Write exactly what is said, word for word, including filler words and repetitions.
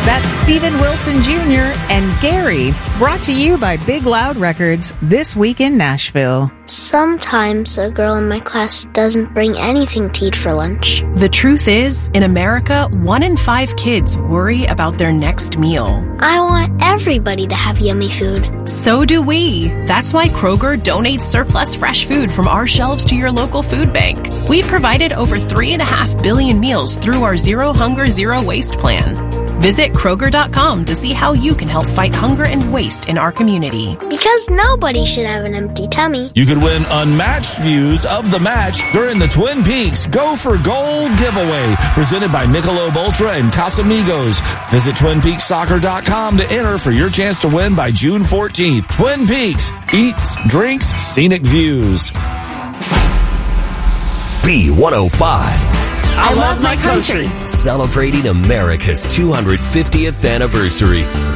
That's Steven Wilson Junior and Gary, brought to you by Big Loud Records, This Week in Nashville. Sometimes a girl in my class doesn't bring anything to eat for lunch. The truth is, in America, one in five kids worry about their next meal. I want everybody to have yummy food. So do we. That's why Kroger donates surplus fresh food from our shelves to your local food bank. We've provided over three and a half billion meals through our Zero Hunger, Zero Waste plan. Visit Kroger dot com to see how you can help fight hunger and waste in our community. Because nobody should have an empty tummy. You could win unmatched views of the match during the Twin Peaks Go for Gold giveaway, presented by Michelob Ultra and Casamigos. Visit Twin Peaks Soccer dot com to enter for your chance to win by June fourteenth. Twin Peaks, eats, drinks, scenic views. B one oh five. I love my country. Celebrating America's two hundred fiftieth anniversary.